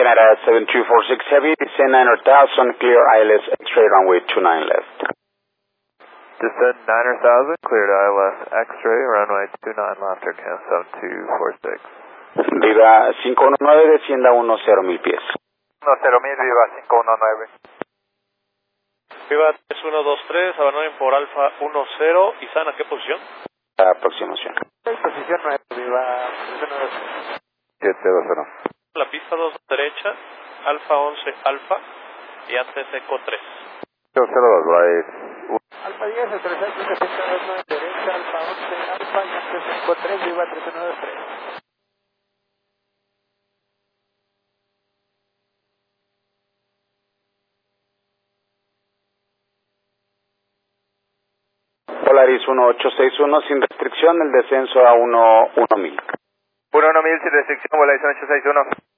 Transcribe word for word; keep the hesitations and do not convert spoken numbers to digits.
Canada seven two four six Heavy, descend nine thousand, clear I L S X-ray runway two nine left. Descend nine thousand, cleared I L S X-ray, runway two nine left, Air Canada seven two four six. Viva cinco uno nueve, descienda uno cero mil pies. uno cero mil, Viva cinco uno nueve. Viva tres uno dos tres, abandonen por Alfa uno cero, ¿y saben a qué posición? Aproximación. Posición nueve, Viva tres uno dos siete dos cero. La pista dos derecha, Alfa once Alfa, y antes Eco tres. cero cero dos, right. Alfa diez, tres dos nueve derecha, Alfa once Alfa, y antes Eco tres, Viva tres uno dos tres. Polaris uno ocho seis uno, sin restricción, el descenso a uno uno mil. uno uno mil sin restricción, Polaris ocho seis uno.